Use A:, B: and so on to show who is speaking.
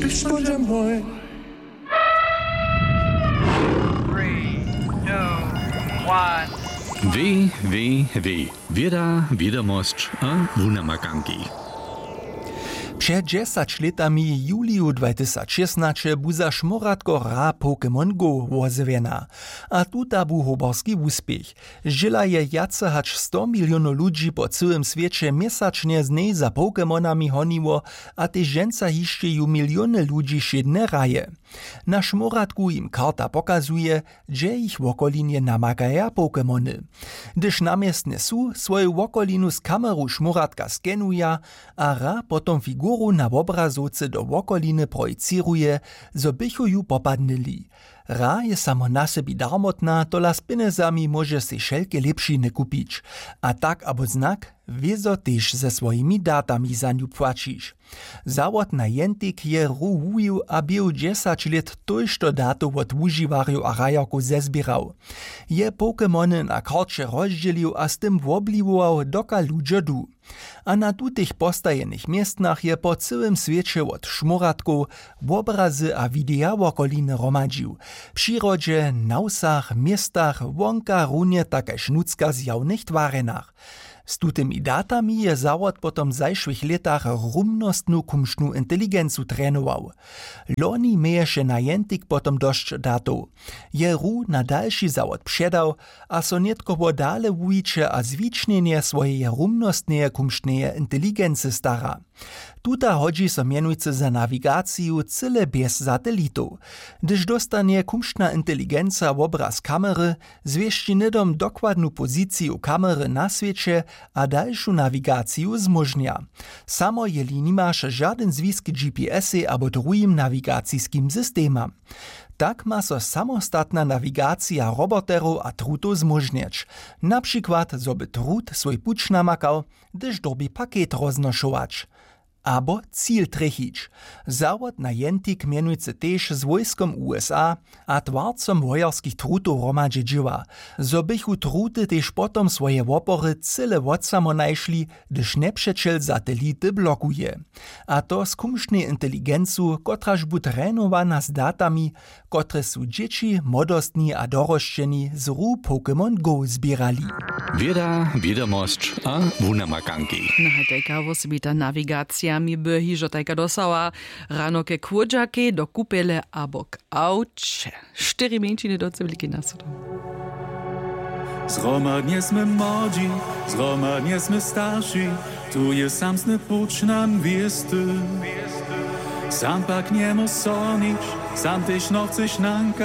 A: Fisch und am Heu.
B: 3, 2, 1.
C: Weh. Wiedermost a Wunamagangi.
D: Przed 10 latami juliu 2016 buza Šmoradko hra Pokémon Go wozewena. A tuta bu hoborski úspěch. Žila je jace hač 100 milionów ludzi po całym świecie mesacznie z niej za Pokémonami honiło, a te ženca hišćeju miliony ludzi šedne raje. Na Šmoradku im karta pokazuje, że ich w okolinie namagaja Pokémony. Gdyż namiestne su, swoju okolinu z kameru Šmoradka skenuja, a ra potom figuru na obrazovce do okoliny projiciruje, zo bychu ju popadnili. Ra je samo na sebi darmotna, tola z pinezami może si šelke lepšiny kupić. A tak abo znak, wiezo też ze swoimi datami za niu płacisz. Zawod na jentik je ruhuju a był 10 let tojšto dato od užiwarju a rajarku zezbierał. Je Pokémony na karcie rozdzielił a z tym wobliwował doka ludzie du. A na tutych postajenych miestnach je po całym świecie od Šmoradków obrazy a widea okoliny romadził. W przyrodzie, na wsach, miestach, wonka runie také šnucka zjawnych twarenach. Z tutymi datami je zawod potom w zajszłych latach rumnostnu kumsznu inteligencu trenował. Loni mieješe na jentik potom dość datów. Je ru na dalszy zawod przedał, a so netko dale wujiče a zwicznienie swojej rumnostnej kumsznej inteligency stara. Tuta hodzi so mianujce za nawigaciju cyle bez satelitów. Gdyż dostanie kumszna inteligenca obraz kamery, zwieści nidom dokładną pozycję kamery na świecie a dalszą nawigaciju zmożnia. Samo jeli nimasz żaden zwisk GPS-y abo drugim nawigacijskim systemam. Tak ma so samostatna nawigacja roboterów a trutów zmożnieć. Na przykład, zoby trut swój puć namakał, gdyż dobi pakiet roznoszować. Abo cíl trechić. Zawod na jentik mianujce też z wojskom USA a twarcom wojarskich trutów romadźe džiwa. Zo bychu truty też potom swoje wopory cyle wodsamo najšli, gdyż nepřečel satelity blokuje. A to z kumsznej inteligencu, kotraž bu trenowana z datami, kotre su dzieci, młodostni a dorošćeni z ru Pokémon Go zbierali.
C: Wiedermost a Wunamagangi.
E: Taka wosebita nawigacja mi by hižo tajka dosała rano ke kłodżake do kupele abo k aucie. 4 mięciny do cywilki nas.
A: Zgromadnie sme młodzi, zgromadnie sme starsi, tu je samsny pucz nam wiesty. Sam pak nie mo sonić, sam też no chceš nanka.